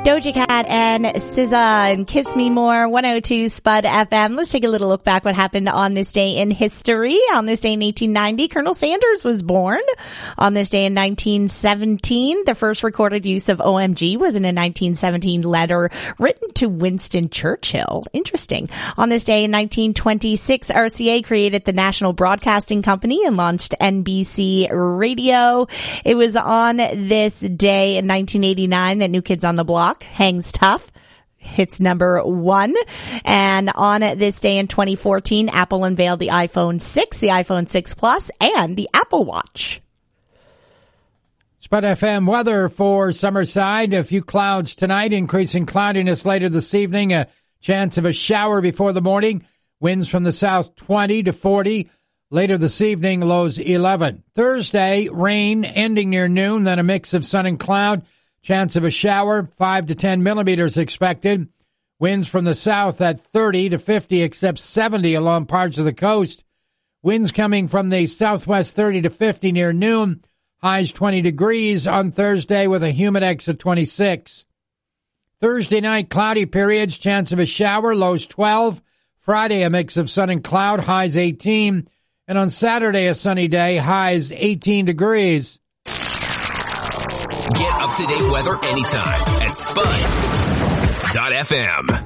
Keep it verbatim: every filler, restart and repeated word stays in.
Doja Cat and S Z A and Kiss Me More, one oh two Spud F M. Let's take a little look back what happened on this day in history. On this day in eighteen ninety, Colonel Sanders was born. On this day in nineteen seventeen, the first recorded use of O M G was in a nineteen seventeen letter written to Winston Churchill. Interesting. On this day in nineteen twenty-six, R C A created the National Broadcasting Company and launched N B C Radio. It was on this day in nineteen eighty-nine that New Kids on the Block, Hangs Tough, hits number one. And on this day in twenty fourteen, Apple unveiled the iPhone six, the iPhone six Plus, and the Apple Watch. Spud F M weather for Summerside. A few clouds tonight, increasing cloudiness later this evening. A chance of a shower before the morning. Winds from the south twenty to forty. Later this evening, lows eleven. Thursday, rain ending near noon, then a mix of sun and cloud. Chance of a shower, five to ten millimeters expected. Winds from the south at thirty to fifty, except seventy along parts of the coast. Winds coming from the southwest thirty to fifty near noon. Highs twenty degrees on Thursday with a humidex of twenty-six. Thursday night, cloudy periods, chance of a shower, lows twelve. Friday, a mix of sun and cloud, highs eighteen. And on Saturday, a sunny day, highs eighteen degrees. Get up-to-date weather anytime at Spud dot F M.